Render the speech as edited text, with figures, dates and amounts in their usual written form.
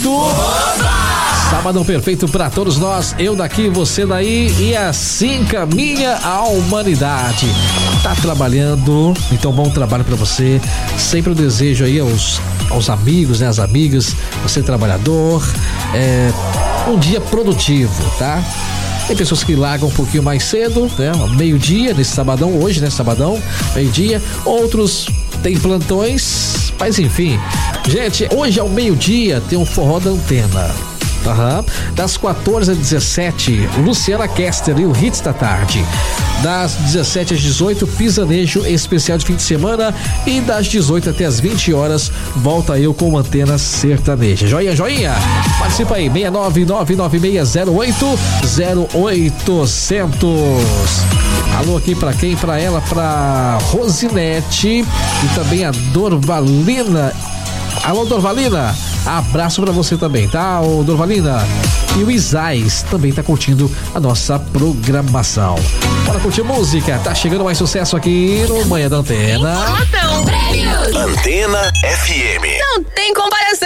Sabadão perfeito pra todos nós, eu daqui, você daí, e assim caminha a humanidade. Tá trabalhando, então bom trabalho pra você. Sempre eu desejo aí aos amigos, né, as amigas, você trabalhador, um dia produtivo, tá? Tem pessoas que largam um pouquinho mais cedo, né? Meio-dia, nesse sabadão, hoje, né? Sabadão, meio-dia. Outros têm plantões, mas enfim. Gente, hoje ao meio-dia tem um forró da Antena. Das 14 às 17, Luciana Kester e o Hits da Tarde. Das 17 às 18, Pisanejo especial de fim de semana. E das 18 até as 20 horas, volta eu com Antena Sertaneja. Joinha, joinha? Participa aí, 69996080800. Alô aqui pra quem? Pra ela, pra Rosinete e também a Dorvalina. Alô, Dorvalina, abraço pra você também, tá, ô Dorvalina? E o Isais também tá curtindo a nossa programação. Bora curtir música, tá chegando mais sucesso aqui no Manhã da Antena. Informação, prêmios. Antena FM. Não tem comparação.